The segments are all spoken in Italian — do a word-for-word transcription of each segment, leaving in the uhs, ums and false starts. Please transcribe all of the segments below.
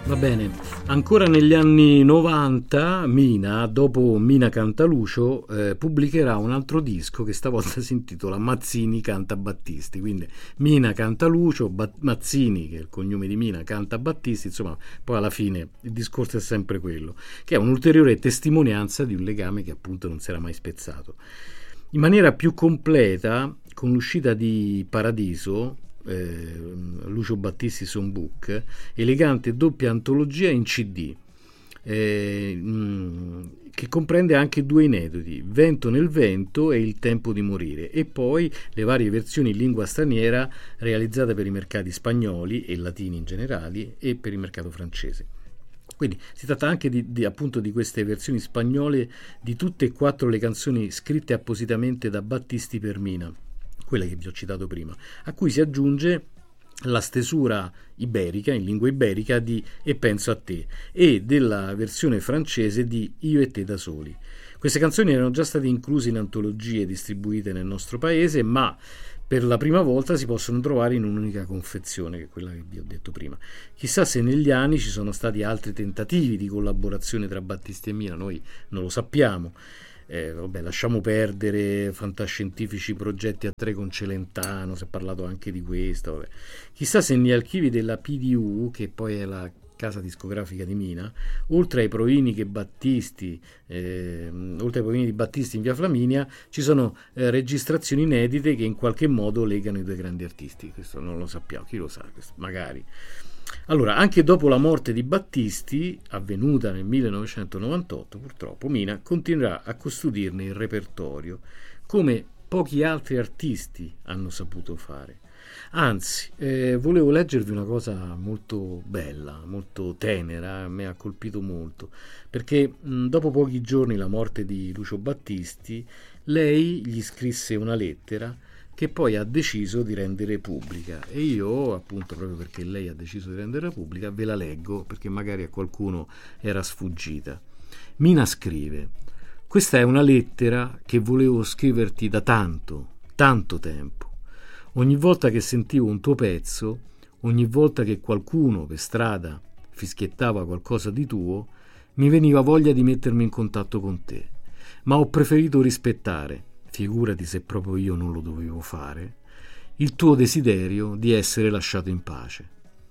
Va bene, ancora negli anni novanta Mina, dopo Mina canta Lucio, eh, pubblicherà un altro disco che stavolta si intitola Mazzini canta Battisti, quindi Mina canta Lucio, Bat- Mazzini, che è il cognome di Mina, canta Battisti, insomma poi alla fine il discorso è sempre quello, che è un'ulteriore testimonianza di un legame che appunto non si era mai spezzato. In maniera più completa, con l'uscita di Paradiso, Eh, Lucio Battisti Songbook, elegante doppia antologia in C D, eh, mh, che comprende anche due inediti, Vento nel vento e Il tempo di morire, e poi le varie versioni in lingua straniera realizzate per i mercati spagnoli e latini in generale e per il mercato francese. Quindi si tratta anche di, di, appunto di queste versioni spagnole di tutte e quattro le canzoni scritte appositamente da Battisti per Mina, quella che vi ho citato prima, a cui si aggiunge la stesura iberica, in lingua iberica, di E penso a te, e della versione francese di Io e te da soli. Queste canzoni erano già state incluse in antologie distribuite nel nostro paese, ma per la prima volta si possono trovare in un'unica confezione, che è quella che vi ho detto prima. Chissà se negli anni ci sono stati altri tentativi di collaborazione tra Battisti e Mina, noi non lo sappiamo. Eh, vabbè, lasciamo perdere fantascientifici progetti a tre con Celentano, si è parlato anche di questo. Vabbè. Chissà se negli archivi della P D U, che poi è la casa discografica di Mina, oltre ai provini che Battisti, eh, oltre ai provini di Battisti in via Flaminia, ci sono eh, registrazioni inedite che in qualche modo legano i due grandi artisti. Questo non lo sappiamo, chi lo sa, questo, magari. Allora, anche dopo la morte di Battisti, avvenuta nel millenovecentonovantotto, purtroppo Mina continuerà a custodirne il repertorio, come pochi altri artisti hanno saputo fare. Anzi, eh, volevo leggervi una cosa molto bella, molto tenera, a me ha colpito molto, perché mh, dopo pochi giorni la morte di Lucio Battisti, lei gli scrisse una lettera che poi ha deciso di rendere pubblica, e io, appunto, proprio perché lei ha deciso di renderla pubblica, ve la leggo perché magari a qualcuno era sfuggita. Mina scrive: questa è una lettera che volevo scriverti da tanto, tanto tempo. Ogni volta che sentivo un tuo pezzo, ogni volta che qualcuno per strada fischiettava qualcosa di tuo, mi veniva voglia di mettermi in contatto con te, ma ho preferito rispettare, figurati se proprio io non lo dovevo fare, il tuo desiderio di essere lasciato in pace.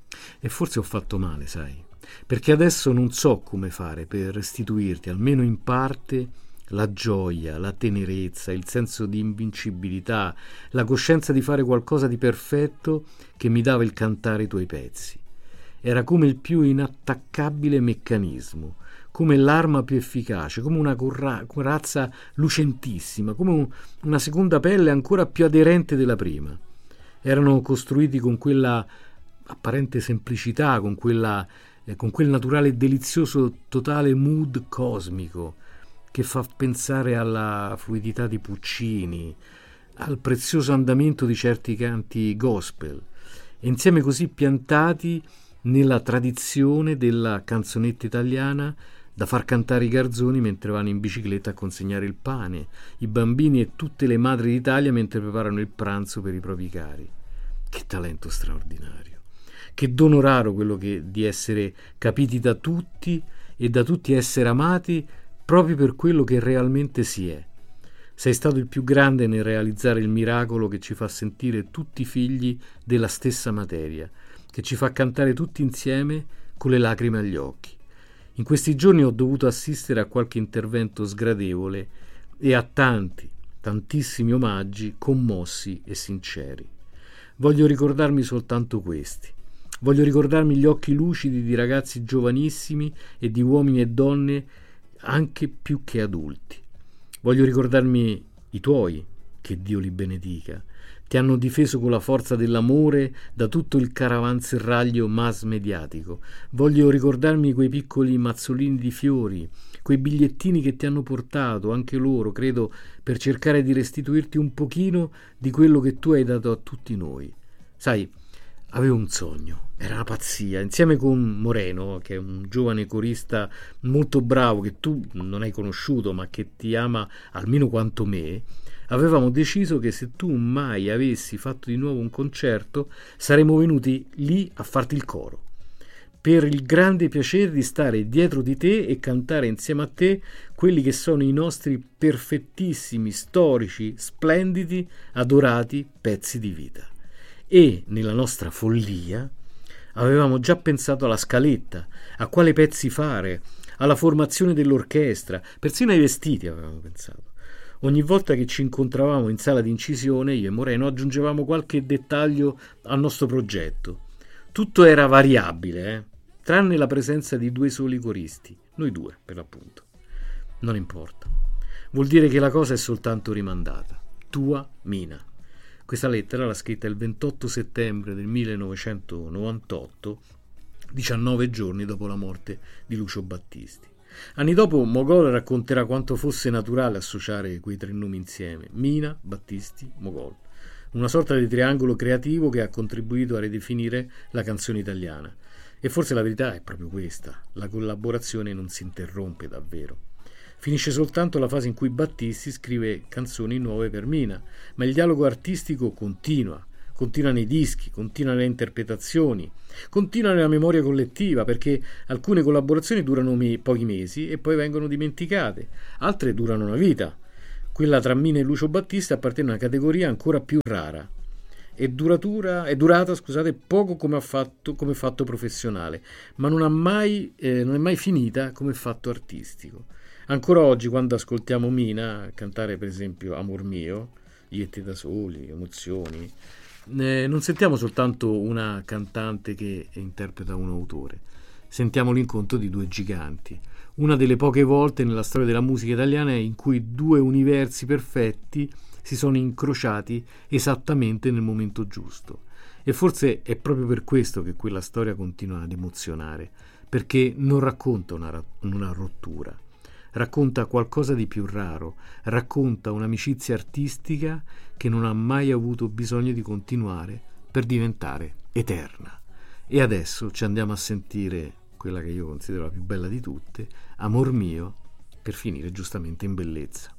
E forse ho fatto male, sai, perché adesso non so come fare per restituirti, almeno in parte, la gioia, la tenerezza, il senso di invincibilità, la coscienza di fare qualcosa di perfetto che mi dava il cantare i tuoi pezzi. Era come il più inattaccabile meccanismo, come l'arma più efficace, come una corra- corazza lucentissima, come un, una seconda pelle ancora più aderente della prima. Erano costruiti con quella apparente semplicità, con, quella, eh, con quel naturale e delizioso totale mood cosmico che fa pensare alla fluidità di Puccini, al prezioso andamento di certi canti gospel, e insieme così piantati nella tradizione della canzonetta italiana da far cantare i garzoni mentre vanno in bicicletta a consegnare il pane, i bambini e tutte le madri d'Italia mentre preparano il pranzo per i propri cari. Che talento straordinario, che dono raro quello che di essere capiti da tutti e da tutti essere amati proprio per quello che realmente si è. Sei stato il più grande nel realizzare il miracolo che ci fa sentire tutti figli della stessa materia, che ci fa cantare tutti insieme con le lacrime agli occhi. In questi giorni ho dovuto assistere a qualche intervento sgradevole e a tanti, tantissimi omaggi commossi e sinceri. Voglio ricordarmi soltanto questi. Voglio ricordarmi gli occhi lucidi di ragazzi giovanissimi e di uomini e donne anche più che adulti. Voglio ricordarmi i tuoi, che Dio li benedica. Ti hanno difeso con la forza dell'amore da tutto il caravanserraglio mass mediatico. Voglio ricordarmi quei piccoli mazzolini di fiori, quei bigliettini che ti hanno portato, anche loro, credo, per cercare di restituirti un pochino di quello che tu hai dato a tutti noi. Sai, avevo un sogno, era una pazzia, insieme con Moreno, che è un giovane corista molto bravo che tu non hai conosciuto ma che ti ama almeno quanto me. Avevamo deciso che se tu mai avessi fatto di nuovo un concerto saremmo venuti lì a farti il coro. per il grande piacere di stare dietro di te e cantare insieme a te quelli che sono i nostri perfettissimi, storici, splendidi, adorati pezzi di vita. E nella nostra follia avevamo già pensato alla scaletta, a quale pezzi fare, alla formazione dell'orchestra, persino ai vestiti avevamo pensato. Ogni volta che ci incontravamo in sala di incisione, io e Moreno aggiungevamo qualche dettaglio al nostro progetto. Tutto era variabile, eh? Tranne la presenza di due soli coristi, noi due per l'appunto. Non importa, vuol dire che la cosa è soltanto rimandata. Tua Mina. Questa lettera l'ha scritta il ventotto settembre del millenovecentonovantotto, diciannove giorni dopo la morte di Lucio Battisti. Anni dopo Mogol racconterà quanto fosse naturale associare quei tre nomi insieme: Mina, Battisti, Mogol. Una sorta di triangolo creativo che ha contribuito a ridefinire la canzone italiana. E forse la verità è proprio questa: la collaborazione non si interrompe davvero. Finisce soltanto la fase in cui Battisti scrive canzoni nuove per Mina, ma il dialogo artistico continua. Continua nei dischi, continua nelle interpretazioni, continua nella memoria collettiva, perché alcune collaborazioni durano me- pochi mesi e poi vengono dimenticate, altre durano una vita. Quella tra Mina e Lucio Battisti appartiene a una categoria ancora più rara. È, duratura, è durata scusate, poco come, ha fatto, come fatto professionale, ma non, ha mai, eh, non è mai finita come fatto artistico. Ancora oggi, quando ascoltiamo Mina cantare per esempio Amor mio, Ietti da soli, Emozioni, Eh, non sentiamo soltanto una cantante che interpreta un autore, sentiamo l'incontro di due giganti, una delle poche volte nella storia della musica italiana in cui due universi perfetti si sono incrociati esattamente nel momento giusto. E forse è proprio per questo che quella storia continua ad emozionare, perché non racconta una, una rottura, racconta qualcosa di più raro, racconta un'amicizia artistica che non ha mai avuto bisogno di continuare per diventare eterna. E adesso ci andiamo a sentire quella che io considero la più bella di tutte, Amor mio, per finire giustamente in bellezza.